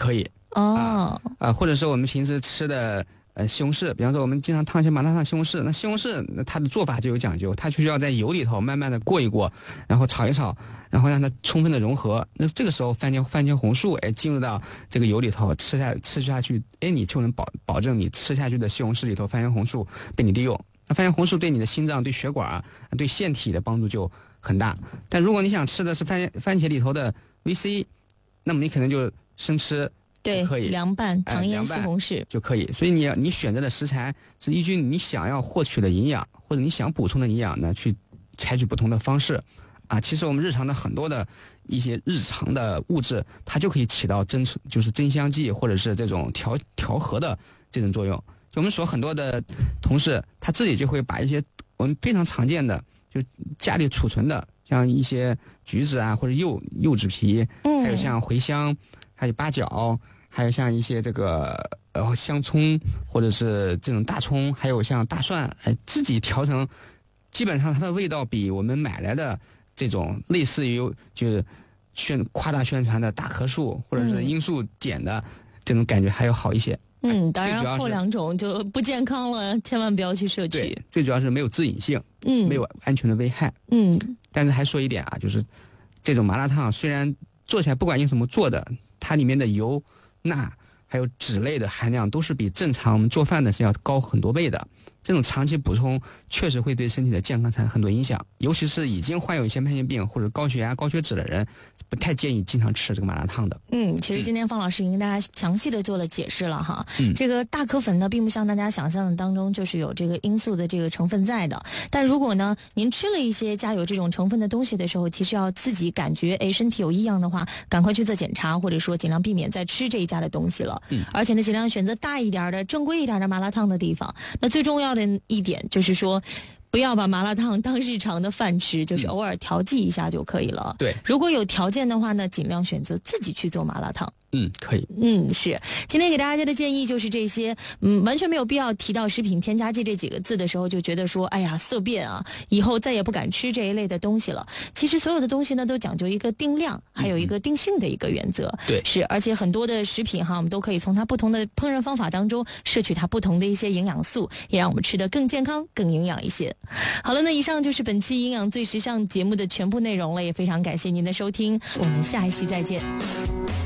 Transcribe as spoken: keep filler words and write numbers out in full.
可以哦啊、呃，或者是我们平时吃的呃西红柿，比方说我们经常烫一些麻辣烫西红柿，那西红柿那它的做法就有讲究，它就需要在油里头慢慢的过一过，然后炒一炒，然后让它充分的融合。那这个时候番茄番茄红素哎进入到这个油里头，吃下吃下去，哎你就能保保证你吃下去的西红柿里头番茄红素被你利用。那番茄红素对你的心脏、对血管、对腺体的帮助就很大。但如果你想吃的是番茄番茄里头的 V C， 那么你可能就生吃。 对， 可以凉拌糖腌西红柿、 哎、就可以。所以你你选择的食材是依据你想要获取的营养或者你想补充的营养呢，去采取不同的方式啊。其实我们日常的很多的一些日常的物质，它就可以起到增就是增香剂或者是这种调调和的这种作用。就我们所很多的同事，他自己就会把一些我们非常常见的，就家里储存的，像一些橘子啊或者柚柚子皮，还有像茴香，还有八角。还有像一些这个呃香葱，或者是这种大葱，还有像大蒜，哎，自己调成，基本上它的味道比我们买来的这种类似于就是宣夸大宣传的大棵树或者是罂粟碱的这种感觉还要好一些。 嗯，当然后两种就不健康了，千万不要去摄取。 对，最主要是没有致瘾性， 嗯， 没有安全的危害。 嗯， 但是还说一点啊，就是这种麻辣烫虽然做起来不管用什么做的，它里面的油、钠还有脂类的含量都是比正常我们做饭的是要高很多倍的。这种长期补充确实会对身体的健康产生很多影响，尤其是已经患有一些慢性病或者高血压、高血脂的人，不太建议经常吃这个麻辣烫的。 嗯，其实今天方老师已经跟大家详细的做了解释了哈。 嗯， 这个大壳粉呢，并不像大家想象的当中就是有这个罂粟的这个成分在的。但如果呢，您吃了一些加有这种成分的东西的时候，其实要自己感觉哎身体有异样的话，赶快去做检查，或者说尽量避免再吃这一家的东西了。 嗯， 而且呢，尽量选择大一点的、正规一点的麻辣烫的地方。那最重要的一点就是说，不要把麻辣烫当日常的饭吃，就是偶尔调剂一下就可以了。 对， 如果有条件的话呢，尽量选择自己去做麻辣烫。 嗯，可以。 嗯，是。今天给大家的建议就是这些，嗯，完全没有必要提到食品添加剂这几个字的时候，就觉得说，哎呀，色变啊，以后再也不敢吃这一类的东西了。其实所有的东西呢，都讲究一个定量，还有一个定性的一个原则。 嗯、对， 是。而且很多的食品哈，我们都可以从它不同的烹饪方法当中摄取它不同的一些营养素，也让我们吃得更健康、更营养一些。好了，那以上就是本期营养最时尚节目的全部内容了，也非常感谢您的收听，我们下一期再见。